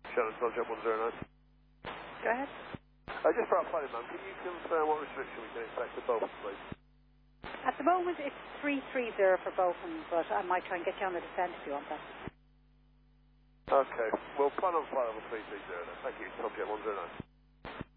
Shannon, Subjet 109. Go ahead. Just for our planning, man, can you confirm what restriction we can expect for both, please? At the moment, it's 330 for both of them, but I might try and get you on the descent if you want that. Okay, we'll plan on flight level 330 then. Thank you, Subjet 109.